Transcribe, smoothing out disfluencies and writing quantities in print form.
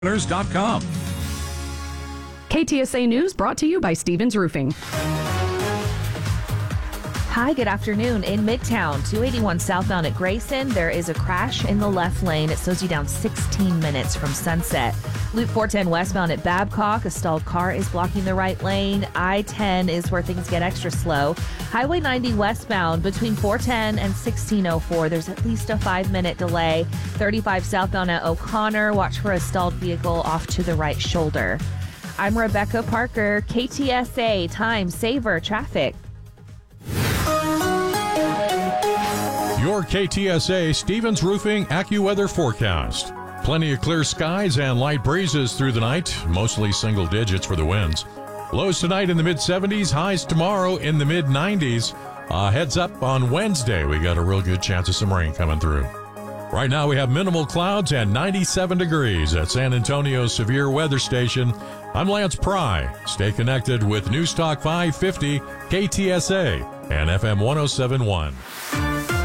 Winners.com. KTSA News brought to you by Stevens Roofing. Hi, good afternoon. In Midtown, 281 southbound at Grayson, there is a crash in the left lane. It slows you down 16 minutes from Sunset. Loop 410 westbound at Babcock, a stalled car is blocking the right lane. I-10 is where things get extra slow. Highway 90 westbound between 410 and 1604, there's at least a 5-minute delay. 35 southbound at O'Connor, watch for a stalled vehicle off to the right shoulder. I'm Rebecca Parker, KTSA Time Saver Traffic. Your KTSA Stevens Roofing AccuWeather forecast. Plenty of clear skies and light breezes through the night, mostly single digits for the winds. Lows tonight in the mid-70s, highs tomorrow in the mid-90s. Heads up on Wednesday, we got a real good chance of some rain coming through. Right now we have minimal clouds and 97 degrees at San Antonio's Severe Weather Station. I'm Lance Pry. Stay connected with News Talk 550, KTSA, and FM 107.1.